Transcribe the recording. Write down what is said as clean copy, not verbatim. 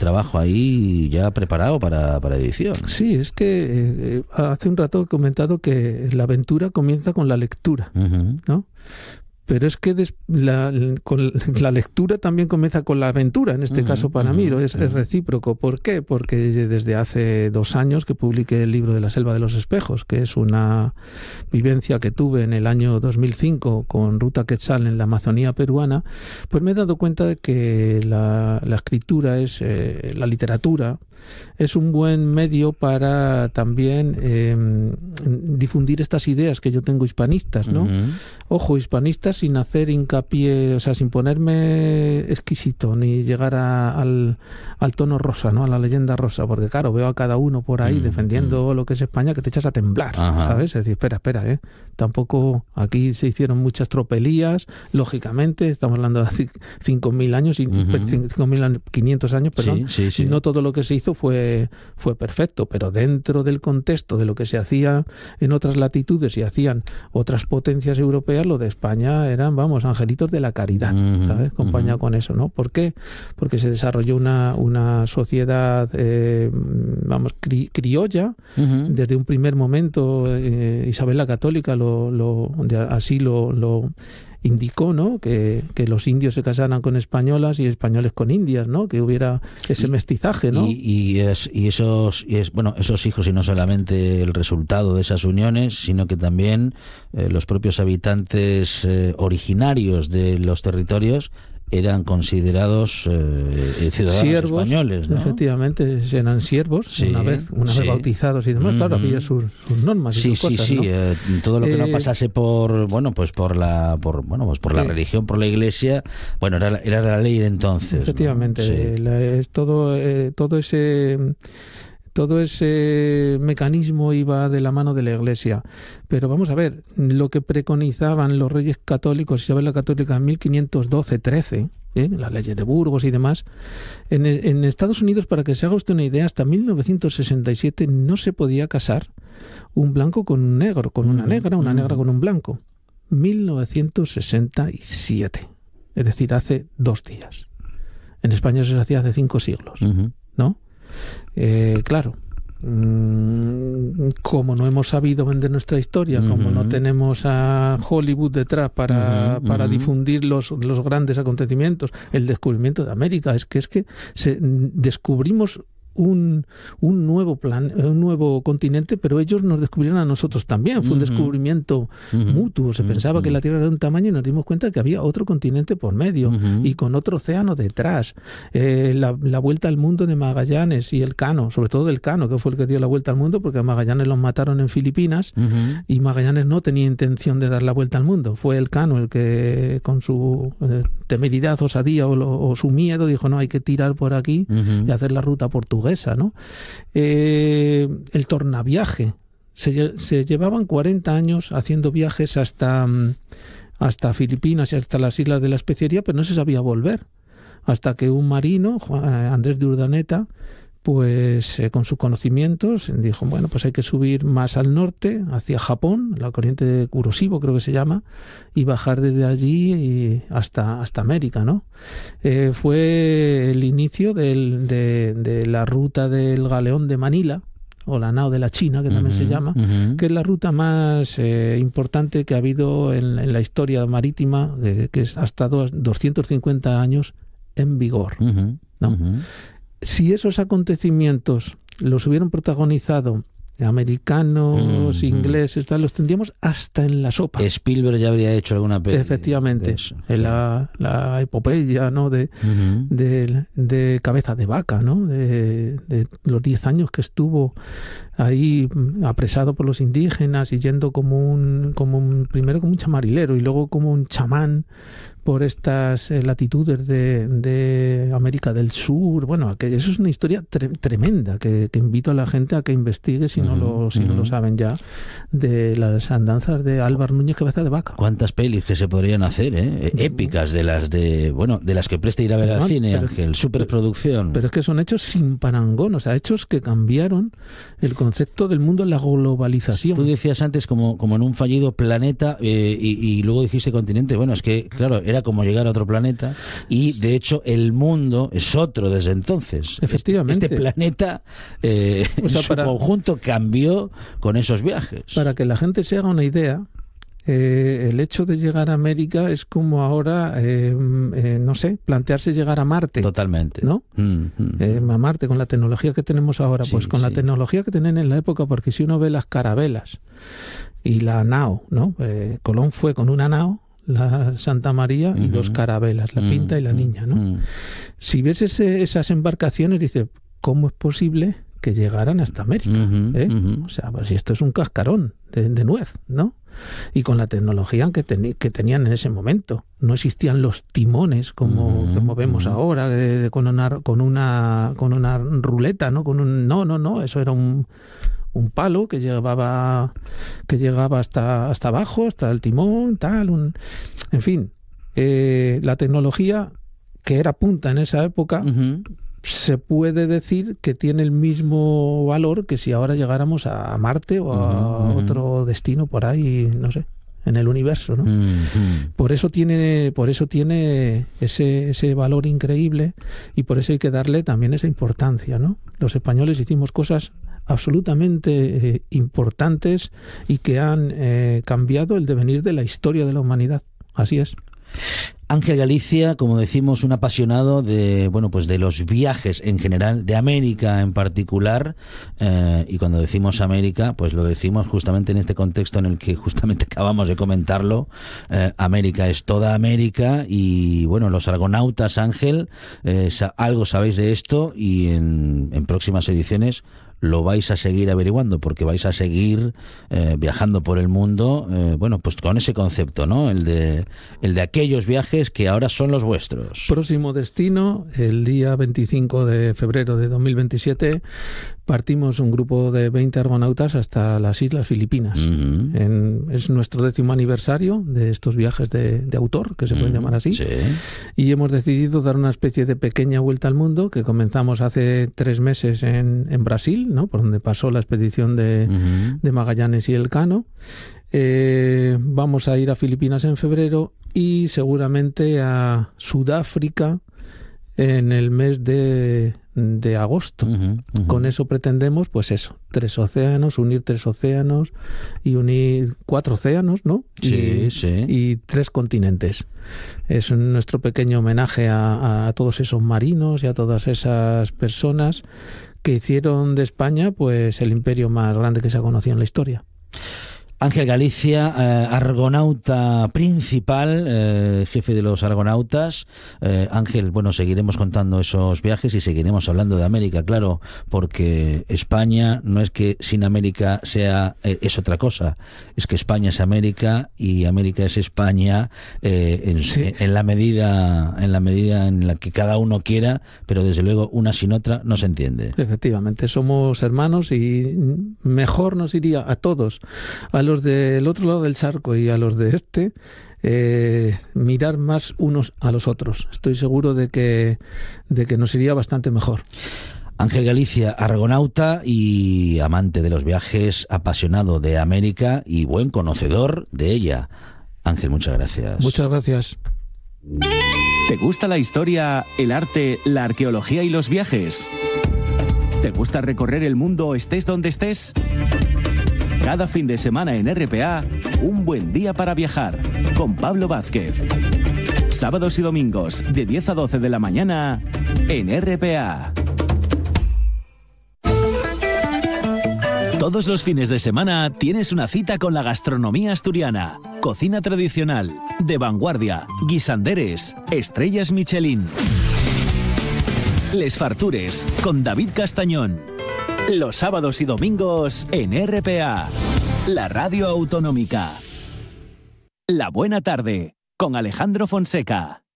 trabajo ahí ya preparado para edición. Sí, es que hace un rato he comentado que la aventura comienza con la lectura, ¿no? Pero es que la lectura también comienza con la aventura, en este caso para mí, es recíproco. ¿Por qué? Porque desde hace 2 años que publiqué el libro de La selva de los espejos, que es una vivencia que tuve en el año 2005 con Ruta Quetzal en la Amazonía peruana, pues me he dado cuenta de que la escritura la literatura es un buen medio para también difundir estas ideas que yo tengo hispanistas, ¿no? Ojo, hispanistas sin hacer hincapié, o sea, sin ponerme exquisito ni llegar al tono rosa, ¿no? A la leyenda rosa, porque claro, veo a cada uno por ahí defendiendo lo que es España que te echas a temblar, ¿sabes? Es decir, espera, tampoco aquí se hicieron muchas tropelías, lógicamente, estamos hablando de hace 5.000 años, 5.500 años, perdón, sí. y no todo lo que se hizo fue perfecto, pero dentro del contexto de lo que se hacía en otras latitudes y hacían otras potencias europeas, lo de España eran, angelitos de la caridad, ¿sabes? Acompañado con eso, ¿no? ¿Por qué? Porque se desarrolló una sociedad, criolla, desde un primer momento. Isabel la Católica así lo indicó, ¿no? Que los indios se casaran con españolas y españoles con indias, ¿no? Que hubiera ese mestizaje, ¿no? Esos hijos, y no solamente el resultado de esas uniones, sino que también los propios habitantes originarios de los territorios eran considerados ciudadanos siervos, españoles, ¿no? Efectivamente, eran siervos, una vez bautizados y demás. Claro, había sus normas y sus cosas, ¿no? Todo lo que no pasase por la religión, por la Iglesia, era la ley de entonces. Efectivamente, ¿no? Todo ese mecanismo iba de la mano de la Iglesia. Pero vamos a ver, lo que preconizaban los reyes católicos, Isabel la Católica, en 1512-13, las leyes de Burgos y demás, en Estados Unidos, para que se haga usted una idea, hasta 1967 no se podía casar un blanco con un negro, con una negra con un blanco. 1967. Es decir, hace 2 días. En España se hacía hace 5 siglos, ¿no? Claro, como no hemos sabido vender nuestra historia, como no tenemos a Hollywood detrás para difundir los grandes acontecimientos, el descubrimiento de América, es que descubrimos un nuevo continente, pero ellos nos descubrieron a nosotros también. Fue un descubrimiento mutuo. Se pensaba que la Tierra era de un tamaño y nos dimos cuenta de que había otro continente por medio y con otro océano detrás. La vuelta al mundo de Magallanes y el Cano, sobre todo del Cano, que fue el que dio la vuelta al mundo, porque a Magallanes los mataron en Filipinas y Magallanes no tenía intención de dar la vuelta al mundo. Fue el Cano el que, con su temeridad, osadía o su miedo, dijo, no, hay que tirar por aquí y hacer la ruta portuguesa, ¿no? El tornaviaje. Se llevaban 40 años haciendo viajes hasta Filipinas y hasta las Islas de la Especiería, pero no se sabía volver. Hasta que un marino, Andrés de Urdaneta, pues con sus conocimientos dijo, bueno, pues hay que subir más al norte, hacia Japón, la corriente de Kuroshima creo que se llama, y bajar desde allí hasta América, ¿no? Fue el inicio de la ruta del galeón de Manila, o la nao de la China, que también se llama, que es la ruta más importante que ha habido en la historia marítima, que es hasta 250 años en vigor, ¿no? Si esos acontecimientos los hubieran protagonizado americanos, ingleses, los tendríamos hasta en la sopa. Spielberg ya habría hecho alguna peli. Efectivamente, en la epopeya, ¿no? de Cabeza de Vaca, ¿no? De los 10 años que estuvo ahí apresado por los indígenas y yendo primero como un chamarilero y luego como un chamán por estas latitudes de América del Sur. Bueno, que eso es una historia tremenda que invito a la gente a que investigue si no lo saben ya, de las andanzas de Álvar Núñez Cabeza de Vaca. ¿Cuántas pelis que se podrían hacer, épicas, de las que preste ir a ver al cine, Ángel, superproducción? Pero es que son hechos sin parangón, o sea, hechos que cambiaron el concepto concepto del mundo es la globalización. Tú decías antes como en un fallido planeta y luego dijiste continente. Bueno, es que, claro, era como llegar a otro planeta y, de hecho, el mundo es otro desde entonces. Efectivamente. Este planeta, en su conjunto, cambió con esos viajes. Para que la gente se haga una idea, el hecho de llegar a América es como ahora, no sé, plantearse llegar a Marte. Totalmente. ¿No? A Marte, con la tecnología que tenemos ahora, pues con la tecnología que tenían en la época, porque si uno ve las carabelas y la nao, ¿no? Colón fue con una nao, la Santa María, y dos carabelas, la Pinta y la Niña, ¿no? Si ves esas embarcaciones, dices, ¿cómo es posible que llegaran hasta América? O sea, pues esto es un cascarón de nuez, ¿no? Y con la tecnología que tenían en ese momento. No existían los timones como vemos ahora, con una ruleta, ¿no? No, eso era un palo que llegaba hasta abajo, hasta el timón, tal, en fin, la tecnología que era punta en esa época, se puede decir que tiene el mismo valor que si ahora llegáramos a Marte o a otro destino por ahí, no sé, en el universo, ¿no? Por eso tiene ese valor increíble y por eso hay que darle también esa importancia, ¿no? Los españoles hicimos cosas absolutamente importantes y que han cambiado el devenir de la historia de la humanidad. Así es. Ángel Galicia, como decimos, un apasionado de los viajes en general, de América en particular, y cuando decimos América, pues lo decimos justamente en este contexto en el que justamente acabamos de comentarlo. América es toda América y bueno, los argonautas, Ángel, algo sabéis de esto y en próximas ediciones lo vais a seguir averiguando porque vais a seguir viajando por el mundo, pues con ese concepto, ¿no? El de aquellos viajes que ahora son los vuestros. Próximo destino, el día 25 de febrero de 2027, partimos un grupo de 20 argonautas hasta las Islas Filipinas. Es nuestro 10º aniversario de estos viajes de autor, que se pueden llamar así. Sí. Y hemos decidido dar una especie de pequeña vuelta al mundo que comenzamos hace 3 meses en Brasil, ¿no? Por donde pasó la expedición de Magallanes y Elcano. Vamos a ir a Filipinas en febrero y seguramente a Sudáfrica en el mes de agosto. Con eso pretendemos, pues eso, 3 océanos, unir 3 océanos y unir 4 océanos, ¿no? Sí. Y 3 continentes. Es nuestro pequeño homenaje a todos esos marinos y a todas esas personas que hicieron de España pues el imperio más grande que se ha conocido en la historia. Ángel Galicia, argonauta principal, jefe de los argonautas. Ángel, seguiremos contando esos viajes y seguiremos hablando de América, claro, porque España no es que sin América es otra cosa, es que España es América y América es España en la medida en la que cada uno quiera, pero desde luego una sin otra no se entiende. Efectivamente, somos hermanos y mejor nos iría a todos, a los del otro lado del charco y a los de mirar más unos a los otros. Estoy seguro de que nos iría bastante mejor. Ángel Galicia, argonauta y amante de los viajes, apasionado de América y buen conocedor de ella. Ángel, muchas gracias. Muchas gracias. ¿Te gusta la historia, el arte, la arqueología y los viajes? ¿Te gusta recorrer el mundo estés donde estés? Cada fin de semana en RPA, un buen día para viajar, con Pablo Vázquez. Sábados y domingos, de 10 a 12 de la mañana, en RPA. Todos los fines de semana tienes una cita con la gastronomía asturiana. Cocina tradicional, de vanguardia, guisanderes, estrellas Michelin. Les Fartures, con David Castañón. Los sábados y domingos en RPA, la radio autonómica. La Buena Tarde, con Alejandro Fonseca.